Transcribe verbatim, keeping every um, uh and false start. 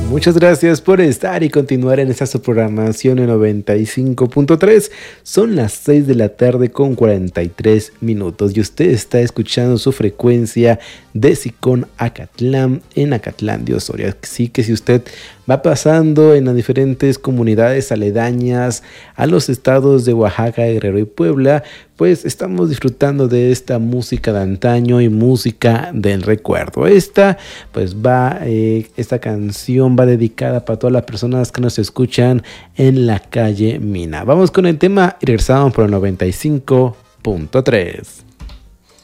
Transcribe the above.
Muchas gracias por estar y continuar en esta su programación en noventa y cinco punto tres. Son las seis de la tarde con cuarenta y tres minutos y usted está escuchando su frecuencia de Sicón Acatlán en Acatlán de Osoria. Así que si usted va pasando en las diferentes comunidades aledañas a los estados de Oaxaca, Guerrero y Puebla, pues estamos disfrutando de esta música de antaño y música del recuerdo. Esta pues va, eh, esta canción va dedicada para todas las personas que nos escuchan en la calle Mina. Vamos con el tema y regresamos por el noventa y cinco punto tres.